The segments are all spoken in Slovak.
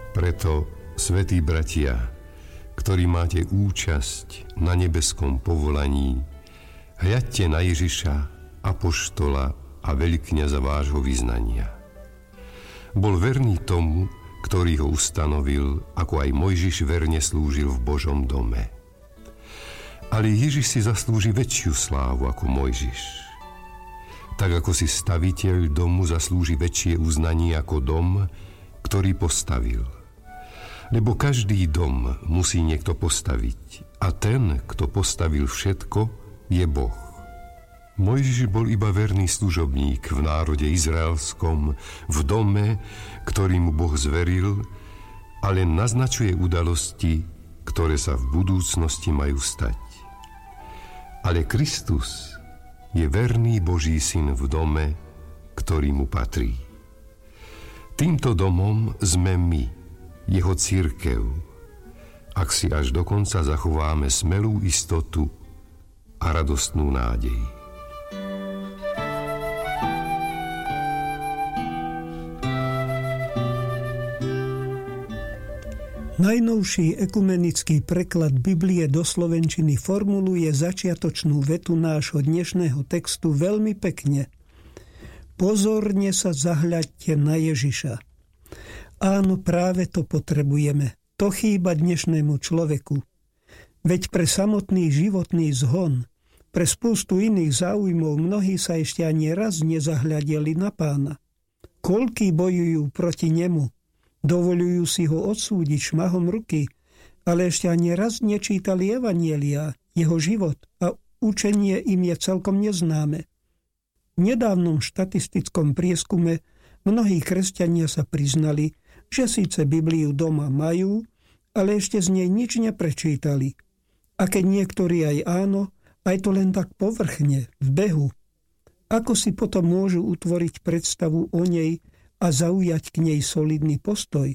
Preto, svätí bratia, ktorí máte účasť na nebeskom povolaní, hľadte na Ježiša, apoštola a veľkňaza vášho vyznania. Bol verný tomu, ktorý ho ustanovil, ako aj Mojžiš verne slúžil v Božom dome. Ale Ježiš si zaslúži väčšiu slávu ako Mojžiš. Tak ako si staviteľ domu zaslúži väčšie uznanie ako dom, ktorý postavil. Lebo každý dom musí niekto postaviť a ten, kto postavil všetko, je Boh. Mojžiš bol iba verný služobník v národe izraelskom, v dome, ktorý mu Boh zveril, ale naznačuje udalosti, ktoré sa v budúcnosti majú stať. Ale Kristus je verný Boží syn v dome, ktorý mu patrí. Týmto domom sme my, jeho cirkev, ak si až do konca zachováme smelú istotu a radostnú nádej. Najnovší ekumenický preklad Biblie do slovenčiny formuluje začiatočnú vetu nášho dnešného textu veľmi pekne. Pozorne sa zahľaďte na Ježiša. Áno, práve to potrebujeme. To chýba dnešnému človeku. Veď pre samotný životný zhon, pre spústu iných záujmov mnohí sa ešte ani raz nezahľadeli na Pána. Koľkí bojujú proti nemu, dovoľujú si ho odsúdiť šmahom ruky, ale ešte ani raz nečítali evanjelia, jeho život a učenie im je celkom neznáme. V nedávnom štatistickom prieskume mnohí kresťania sa priznali, že síce Bibliu doma majú, ale ešte z nej nič neprečítali. A keď niektorí aj áno, aj to len tak povrchne, v behu. Ako si potom môžu utvoriť predstavu o nej a zaujať k nej solidný postoj?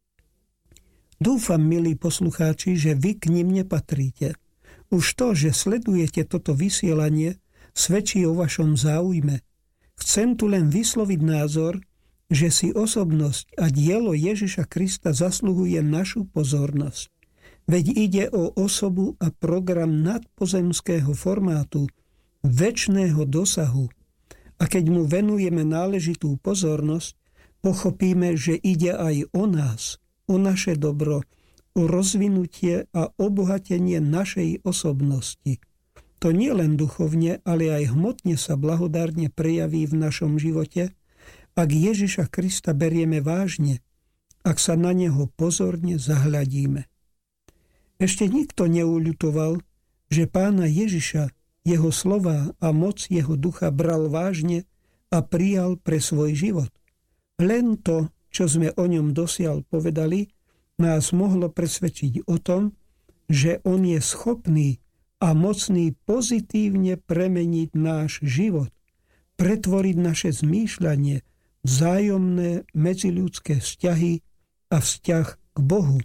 Dúfam, milí poslucháči, že vy k nim nepatríte. Už to, že sledujete toto vysielanie, svedčí o vašom záujme. Chcem tu len vysloviť názor, že si osobnosť a dielo Ježiša Krista zasluhuje našu pozornosť. Veď ide o osobu a program nadpozemského formátu, večného dosahu. A keď mu venujeme náležitú pozornosť, pochopíme, že ide aj o nás, o naše dobro, o rozvinutie a obohatenie našej osobnosti. To nie len duchovne, ale aj hmotne sa blahodárne prejaví v našom živote, ak Ježiša Krista berieme vážne, ak sa na neho pozorne zahľadíme. Ešte nikto neuľutoval, že Pána Ježiša, jeho slová a moc jeho ducha bral vážne a prijal pre svoj život. Len to, čo sme o ňom dosiaľ povedali, nás mohlo presvedčiť o tom, že on je schopný a mocný pozitívne premeniť náš život, pretvoriť naše zmýšľanie, vzájomné medziľudské vzťahy a vzťah k Bohu.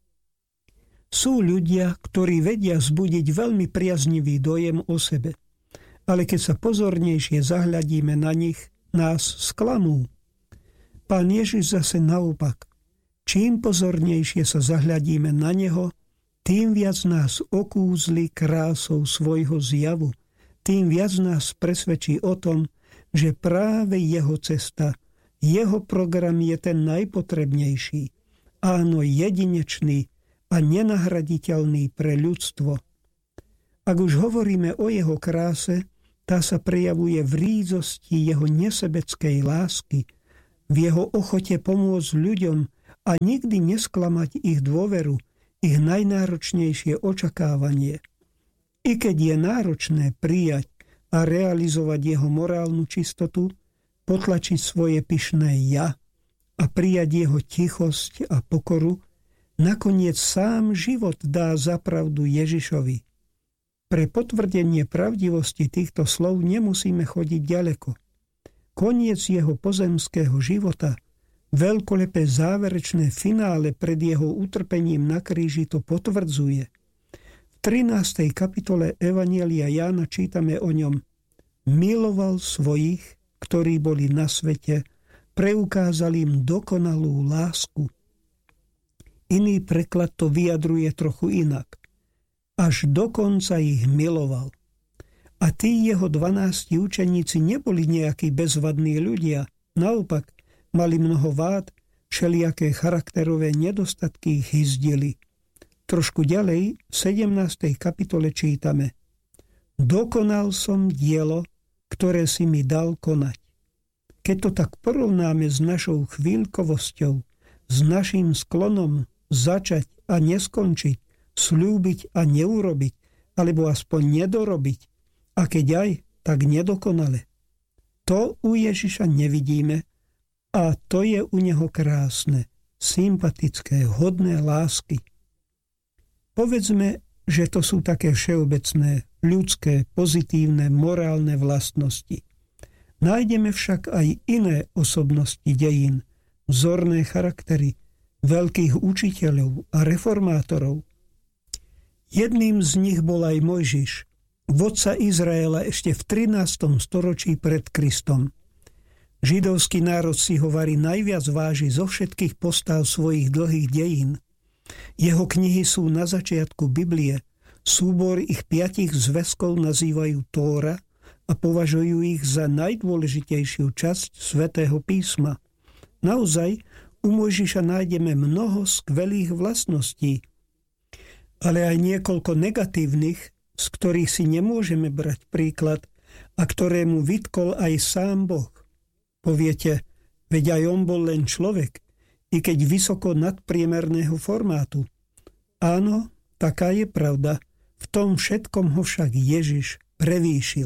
Sú ľudia, ktorí vedia vzbudiť veľmi priaznivý dojem o sebe, ale keď sa pozornejšie zahľadíme na nich, nás sklamú. Pán Ježiš zase naopak. Čím pozornejšie sa zahľadíme na neho, tým viac nás okúzli krásou svojho zjavu, tým viac nás presvedčí o tom, že práve jeho cesta, jeho program je ten najpotrebnejší, áno, jedinečný a nenahraditeľný pre ľudstvo. Ak už hovoríme o jeho kráse, tá sa prejavuje v rízosti jeho nesebeckej lásky, v jeho ochote pomôcť ľuďom a nikdy nesklamať ich dôveru, ich najnáročnejšie očakávanie. I keď je náročné prijať a realizovať jeho morálnu čistotu, potlačiť svoje pyšné ja a prijať jeho tichosť a pokoru, nakoniec sám život dá za pravdu Ježišovi. Pre potvrdenie pravdivosti týchto slov nemusíme chodiť ďaleko. Koniec jeho pozemského života, veľkolepé záverečné finále pred jeho utrpením na kríži to potvrdzuje. V 13. kapitole Evanjelia Jána čítame o ňom: miloval svojich, ktorí boli na svete, preukázal im dokonalú lásku. Iný preklad to vyjadruje trochu inak. Až dokonca ich miloval. A tí jeho 12 učeníci neboli nejakí bezvadní ľudia. Naopak, mali mnoho vád, všelijaké charakterové nedostatky ich hyzdili. Trošku ďalej, v 17. kapitole čítame: Dokonal som dielo, ktoré si mi dal konať. Keď to tak porovnáme s našou chvíľkovosťou, s naším sklonom začať a neskončiť, sľúbiť a neurobiť, alebo aspoň nedorobiť, a keď aj, tak nedokonale. To u Ježiša nevidíme a to je u neho krásne, sympatické, hodné lásky. Povedzme, že to sú také všeobecné, ľudské, pozitívne, morálne vlastnosti. Nájdeme však aj iné osobnosti dejín, vzorné charaktery, veľkých učiteľov a reformátorov. Jedným z nich bol aj Mojžiš, vodca Izraela ešte v 13. storočí pred Kristom. Židovský národ si ho vari najviac váži zo všetkých postáv svojich dlhých dejín. Jeho knihy sú na začiatku Biblie, súbor ich 5 zväzkov nazývajú Tóra a považujú ich za najdôležitejšiu časť Svätého písma. Naozaj, u Mojžiša nájdeme mnoho skvelých vlastností, ale aj niekoľko negatívnych, z ktorých si nemôžeme brať príklad a ktoré mu vytkol aj sám Boh. Poviete, veď aj on bol len človek, i keď vysoko nadpriemerného formátu. Áno, taká je pravda, v tom všetkom ho však Ježiš prevýšil.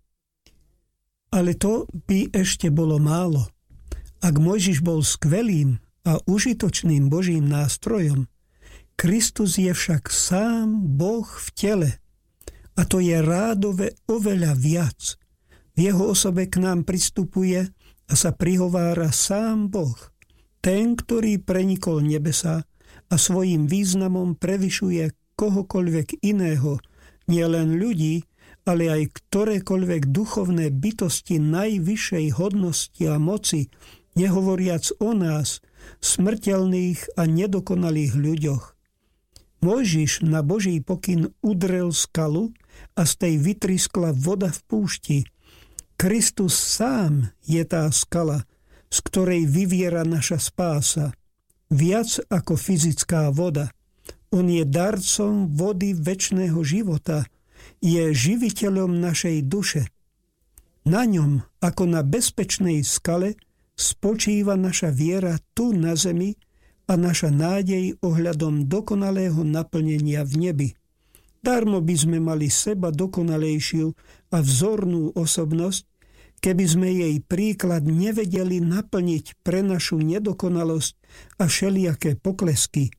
Ale to by ešte bolo málo. Ak Mojžiš bol skvelým a užitočným Božím nástrojom, Kristus je však sám Boh v tele. A to je rádove oveľa viac. V jeho osobe k nám pristupuje a sa prihovára sám Boh, ten, ktorý prenikol nebesá a svojím významom prevyšuje kohokoľvek iného, nielen ľudí, ale aj ktorékoľvek duchovné bytosti najvyššej hodnosti a moci, nehovoriac o nás, smrteľných a nedokonalých ľuďoch. Mojžiš na Boží pokyn udrel skalu a z tej vytriskla voda v púšti. Kristus sám je tá skala, z ktorej vyviera naša spása. Viac ako fyzická voda. On je darcom vody večného života, je živiteľom našej duše. Na ňom, ako na bezpečnej skale, spočíva naša viera tu na zemi a naša nádej ohľadom dokonalého naplnenia v nebi. Darmo by sme mali seba dokonalejšiu a vzornú osobnosť, keby sme jej príklad nevedeli naplniť pre našu nedokonalosť a všelijaké poklesky.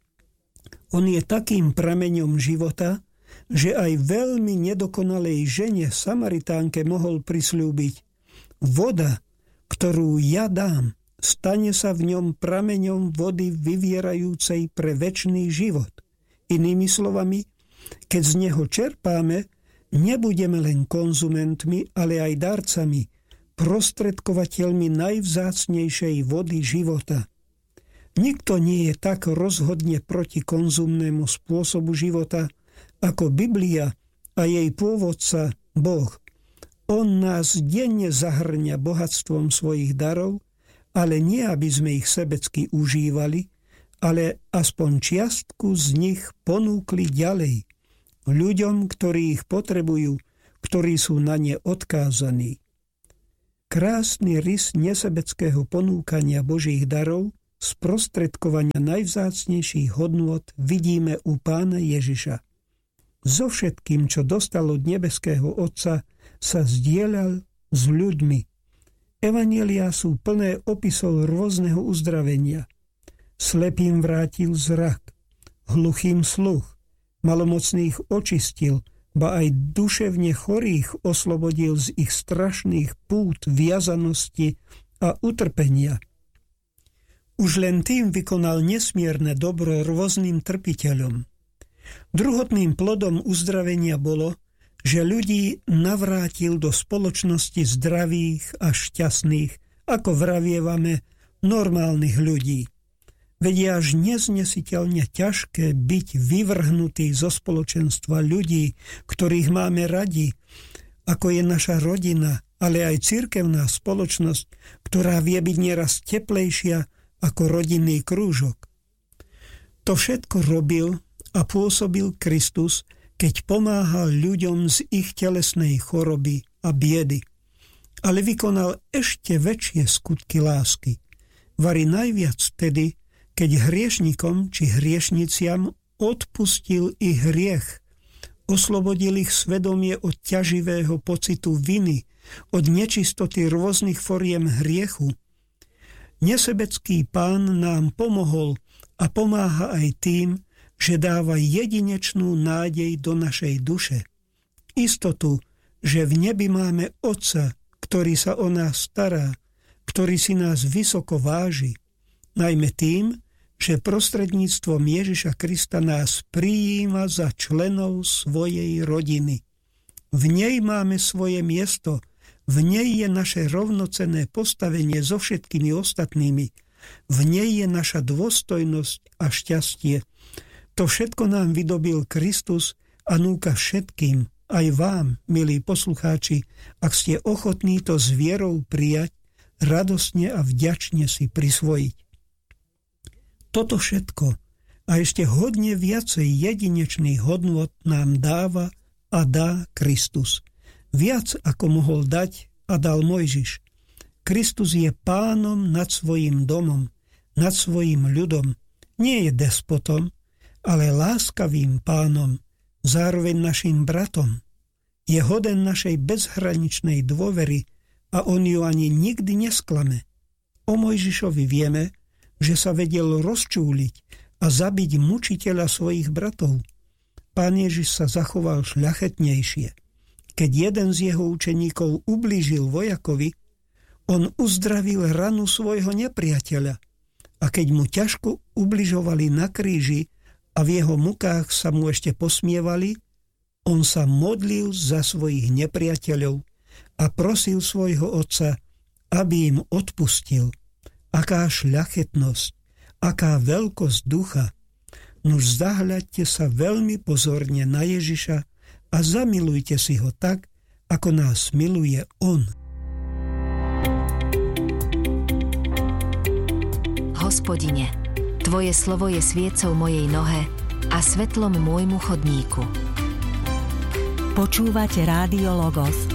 On je takým prameňom života, že aj veľmi nedokonalej žene Samaritánke mohol prisľúbiť: voda, ktorú ja dám, stane sa v ňom prameňom vody vyvierajúcej pre večný život. Inými slovami, keď z neho čerpáme, nebudeme len konzumentmi, ale aj darcami, prostredkovateľmi najvzácnejšej vody života. Nikto nie je tak rozhodne proti konzumnému spôsobu života, ako Biblia a jej pôvodca Boh. On nás denne zahrňa bohatstvom svojich darov, ale nie aby sme ich sebecky užívali, ale aspoň čiastku z nich ponúkli ďalej ľuďom, ktorí ich potrebujú, ktorí sú na ne odkázaní. Krásny rys nesebeckého ponúkania Božích darov, sprostredkovania najvzácnejších hodnôt vidíme u Pána Ježiša. So všetkým, čo dostal od nebeského Otca, sa zdieľal s ľuďmi. Evanjeliá sú plné opisov rôzneho uzdravenia. Slepým vrátil zrak, hluchým sluch, malomocných očistil, ba aj duševne chorých oslobodil z ich strašných pút, viazanosti a utrpenia. Už len tým vykonal nesmierne dobro rôznym trpiteľom. Druhotným plodom uzdravenia bolo, že ľudí navrátil do spoločnosti zdravých a šťastných, ako vravievame, normálnych ľudí. Veď je až neznesiteľne ťažké byť vyvrhnutý zo spoločenstva ľudí, ktorých máme radi, ako je naša rodina, ale aj cirkevná spoločnosť, ktorá vie byť nieraz teplejšia ako rodinný krúžok. To všetko robil a pôsobil Kristus, keď pomáhal ľuďom z ich telesnej choroby a biedy. Ale vykonal ešte väčšie skutky lásky. Vari najviac vtedy, keď hriešnikom či hriešniciam odpustil ich hriech, oslobodil ich svedomie od ťaživého pocitu viny, od nečistoty rôznych foriem hriechu. Nesebecký Pán nám pomohol a pomáha aj tým, že dáva jedinečnú nádej do našej duše. Istotu, že v nebi máme Otca, ktorý sa o nás stará, ktorý si nás vysoko váži, najmä tým, že prostredníctvom Ježiša Krista nás prijíma za členov svojej rodiny. V nej máme svoje miesto, v nej je naše rovnocenné postavenie so všetkými ostatnými, v nej je naša dôstojnosť a šťastie. To všetko nám vydobil Kristus a núka všetkým, aj vám, milí poslucháči, ak ste ochotní to s vierou prijať, radosne a vďačne si prisvojiť. Toto všetko a ešte hodne viacej jedinečných hodnôt nám dáva a dá Kristus. Viac ako mohol dať a dal Mojžiš. Kristus je pánom nad svojím domom, nad svojím ľudom. Nie je despotom, ale láskavým pánom, zároveň našim bratom. Je hoden našej bezhraničnej dôvery a on ju ani nikdy nesklame. O Mojžišovi vieme, že sa vedel rozčúliť a zabiť mučiteľa svojich bratov. Pán Ježiš sa zachoval šľachetnejšie. Keď jeden z jeho učeníkov ublížil vojakovi, on uzdravil ranu svojho nepriateľa a keď mu ťažko ubližovali na kríži a v jeho mukách sa mu ešte posmievali, on sa modlil za svojich nepriateľov a prosil svojho Otca, aby im odpustil. Aká šľachetnosť, aká veľkosť ducha. Nuž zahľadte sa veľmi pozorne na Ježiša a zamilujte si ho tak, ako nás miluje on. Hospodine, Tvoje slovo je sviecou mojej nohe a svetlom môjmu chodníku. Počúvate Rádio Logos,